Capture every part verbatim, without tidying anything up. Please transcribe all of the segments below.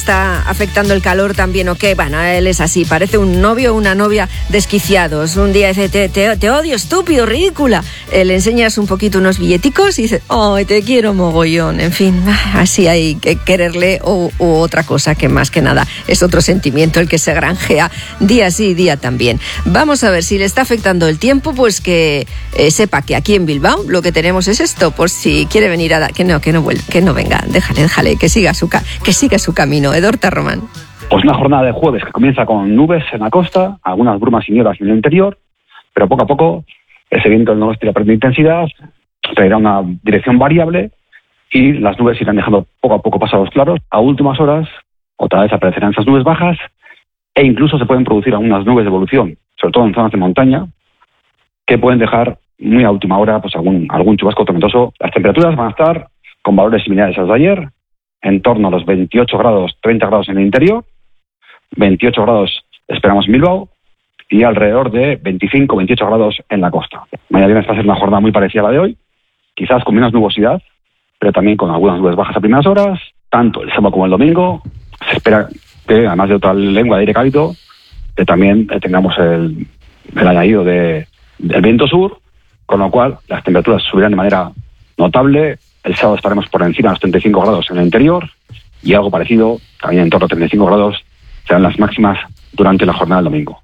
está afectando el calor también o qué. Bueno, él es así, parece un novio o una novia desquiciados. Un día dice, te, te, te odio, estúpido, ridícula. Eh, le enseñas un poquito unos billeticos y dice, oh, te quiero mogollón. En fin, así hay que quererle o, o otra cosa que más que nada es otro sentimiento el que se granjea día sí, día también. Vamos a ver si le está afectando el tiempo, pues que eh, sepa que aquí en Bilbao lo que tenemos es esto, por si quiere venir a... Da- que no, que no vuelva, que no venga, déjale, déjale, que siga su, ca- que siga su camino. Edorta Román. Pues una jornada de jueves que comienza con nubes en la costa, algunas brumas y nieblas en el interior, pero poco a poco ese viento del noroeste irá perdiendo intensidad, traerá una dirección variable y las nubes irán dejando poco a poco pasados claros. A últimas horas, otra vez aparecerán esas nubes bajas e incluso se pueden producir algunas nubes de evolución, sobre todo en zonas de montaña, que pueden dejar muy a última hora pues algún, algún chubasco tormentoso. Las temperaturas van a estar con valores similares a los de ayer, en torno a los veintiocho grados, treinta grados en el interior, veintiocho grados esperamos en Bilbao y alrededor de veinticinco, veintiocho grados en la costa. Mañana viernes va a ser una jornada muy parecida a la de hoy, quizás con menos nubosidad, pero también con algunas nubes bajas a primeras horas, tanto el sábado como el domingo. Se espera que, además de otra lengua de aire cálido, que también eh, tengamos el, el añadido de, del viento sur, con lo cual las temperaturas subirán de manera notable. El sábado estaremos por encima de los treinta y cinco grados en el interior y algo parecido, también en torno a treinta y cinco grados, serán las máximas durante la jornada del domingo.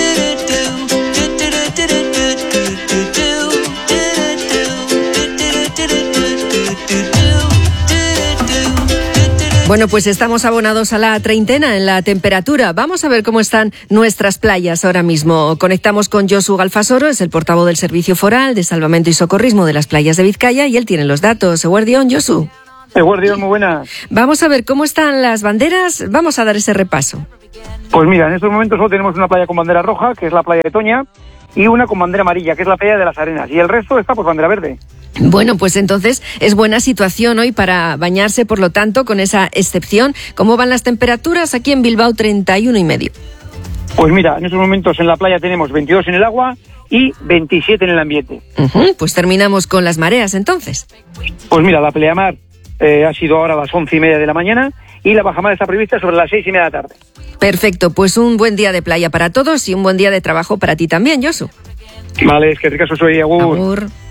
Bueno, pues estamos abonados a la treintena en la temperatura. Vamos a ver cómo están nuestras playas ahora mismo. Conectamos con Josu Galfasoro, es el portavoz del Servicio Foral de Salvamento y Socorrismo de las playas de Vizcaya y él tiene los datos. Eguardión, Josu. Eguardión, muy buenas. Vamos a ver cómo están las banderas. Vamos a dar ese repaso. Pues mira, en estos momentos solo tenemos una playa con bandera roja, que es la playa de Toña, y una con bandera amarilla, que es la playa de las Arenas. Y el resto está pues bandera verde. Bueno, pues entonces es buena situación hoy para bañarse, por lo tanto, con esa excepción. ¿Cómo van las temperaturas? Aquí en Bilbao, treinta y uno y medio. Pues mira, en estos momentos en la playa tenemos veintidós en el agua y veintisiete en el ambiente. Uh-huh, pues terminamos con las mareas, entonces. Pues mira, la pleamar eh, ha sido ahora a las once y media de la mañana y la bajamar está prevista sobre las seis y media de la tarde. Perfecto, pues un buen día de playa para todos y un buen día de trabajo para ti también, Josu. Vale, es que ricasco soy, agur. Agur.